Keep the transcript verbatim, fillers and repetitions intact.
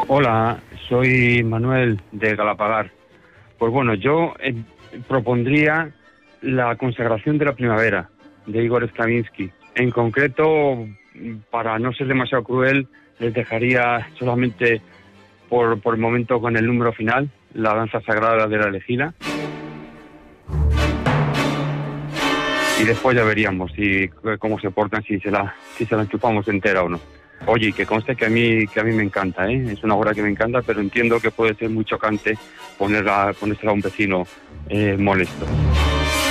Hola, soy Manuel de Galapagar. Pues bueno, yo eh, propondría la consagración de la primavera de Igor Stravinsky. En concreto, para no ser demasiado cruel, les dejaría solamente por, por el momento con el número final, la danza sagrada de la elegida. Y después ya veríamos si cómo se portan, si se la si se la enchufamos entera o no. Oye, que conste que a mí que a mí me encanta, ¿eh? Es una obra que me encanta, pero entiendo que puede ser muy chocante ponerla, ponérsela a un vecino eh, molesto.